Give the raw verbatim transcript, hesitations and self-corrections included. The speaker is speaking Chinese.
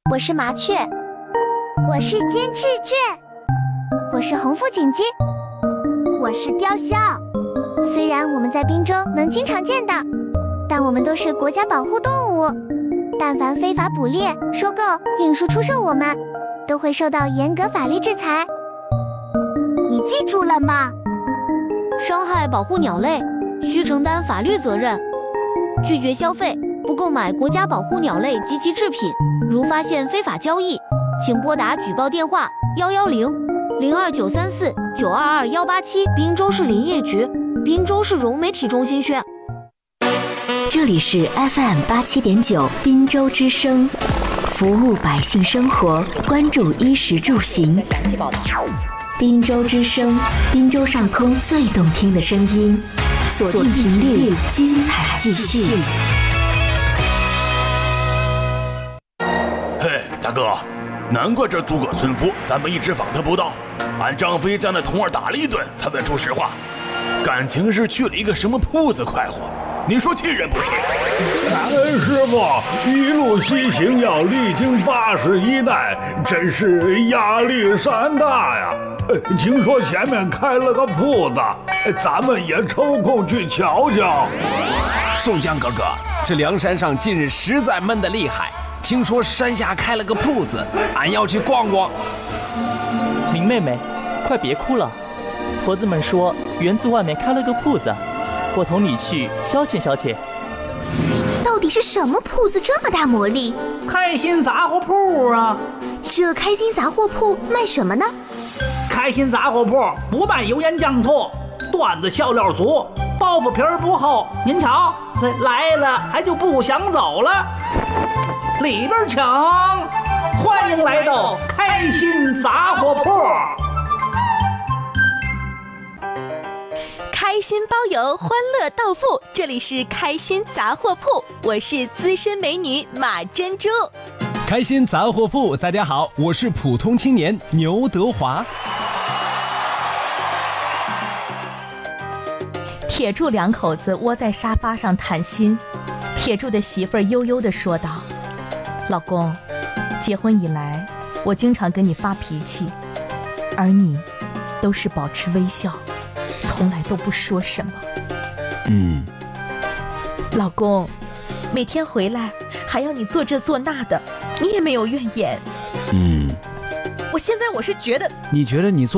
我是麻雀， 我是金翅雀， 我是红腹锦鸡， 我是雕鸮。 虽然我们在滨州能经常见到，但我们都是国家保护动物。但凡非法捕猎、收购、运输、出售我们，都会受到严格法律制裁。 你记住了吗？ 伤害保护鸟类，需承担法律责任。拒绝消费，不购买国家保护鸟类及其制品。如发现非法交易，请拨打举报电话幺幺零零二九三四九二二幺八七。滨州市林业局，滨州市融媒体中心宣。 这里是 F M 八七点九滨州之声，服务百姓生活，关注衣食住行。滨州之声，滨州上空最动听的声音，锁定频率，精彩继续。 嘿，大哥，难怪这诸葛村夫咱们一直访他不到，俺张飞将那童儿打了一顿才问出实话，感情是去了一个什么铺子快活。你说气人不气？ 感恩师傅，一路西行要历经八十一代，真是压力山大呀！听说前面开了个铺子，咱们也抽空去瞧瞧。 宋江哥哥，这梁山上近日实在闷得厉害，听说山下开了个铺子，俺要去逛逛。 林妹妹，快别哭了，婆子们说园子外面开了个铺子，我同你去消遣消遣。 到底是什么铺子这么大魔力？ 开心杂货铺啊！ 这开心杂货铺卖什么呢？ 开心杂货铺不卖油盐酱醋，段子笑料足，包袱皮儿不厚。您瞧，来了还就不想走了。里边请，欢迎来到开心杂货铺。 开心包邮，欢乐到付，这里是开心杂货铺，我是资深美女马珍珠。 开心杂货铺，大家好，我是普通青年牛德华。 铁柱两口子窝在沙发上谈心，铁柱的媳妇儿悠悠地说道：老公，结婚以来我经常跟你发脾气，而你都是保持微笑，从来都不说什么。 嗯， 老公，每天回来还要你做这做那的，你也没有怨言。 嗯， 我现在我是觉得， 你觉得你做